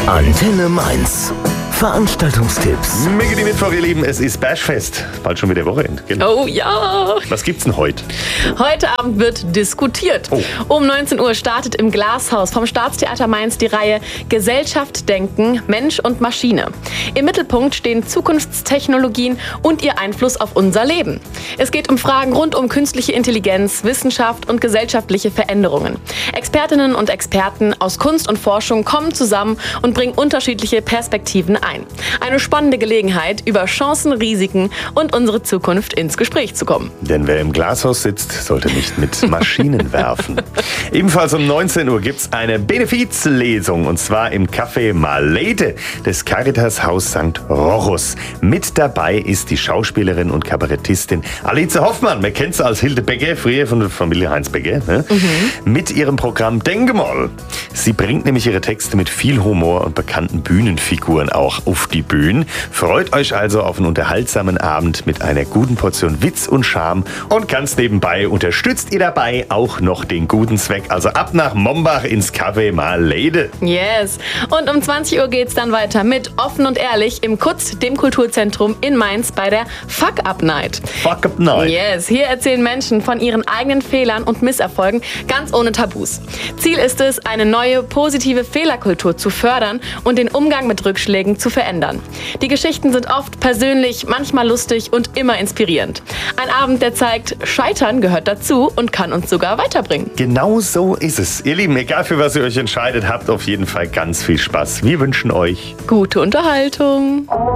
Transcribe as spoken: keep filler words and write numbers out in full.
Antenne Mainz. Veranstaltungstipps. Mega die Mittwoch, ihr Lieben, es ist Bashfest. Bald schon wieder Wochenende. Genau. Oh ja! Was gibt's denn heute? Heute Abend wird diskutiert. Oh. Um neunzehn Uhr startet im Glashaus vom Staatstheater Mainz die Reihe Gesellschaft denken, Mensch und Maschine. Im Mittelpunkt stehen Zukunftstechnologien und ihr Einfluss auf unser Leben. Es geht um Fragen rund um künstliche Intelligenz, Wissenschaft und gesellschaftliche Veränderungen. Expertinnen und Experten aus Kunst und Forschung kommen zusammen und bringen unterschiedliche Perspektiven ein. Eine spannende Gelegenheit, über Chancen, Risiken und unsere Zukunft ins Gespräch zu kommen. Denn wer im Glashaus sitzt, sollte nicht mit Maschinen werfen. Ebenfalls um neunzehn Uhr gibt's eine Benefizlesung, und zwar im Café Malede des Caritas-Haus Sankt Rochus. Mit dabei ist die Schauspielerin und Kabarettistin Alice Hoffmann. Man kennt sie als Hilde Becker, früher von der Familie Heinz Becker. Ne? Mhm. Mit ihrem Programm Denke mal. Sie bringt nämlich ihre Texte mit viel Humor und bekannten Bühnenfiguren auch auf die Bühne. Freut euch also auf einen unterhaltsamen Abend mit einer guten Portion Witz und Charme, und ganz nebenbei unterstützt ihr dabei auch noch den guten Zweck. Also ab nach Mombach ins Café Malede. Yes. Und um zwanzig Uhr geht's dann weiter mit Offen und Ehrlich im K U Z, dem Kulturzentrum in Mainz, bei der Fuck-Up-Night. Fuck-Up-Night. Yes. Hier erzählen Menschen von ihren eigenen Fehlern und Misserfolgen, ganz ohne Tabus. Ziel ist es, eine neue, positive Fehlerkultur zu fördern und den Umgang mit Rückschlägen zu verändern. Die Geschichten sind oft persönlich, manchmal lustig und immer inspirierend. Ein Abend, der zeigt, Scheitern gehört dazu und kann uns sogar weiterbringen. Genau so ist es. Ihr Lieben, egal für was ihr euch entscheidet, habt auf jeden Fall ganz viel Spaß. Wir wünschen euch gute Unterhaltung.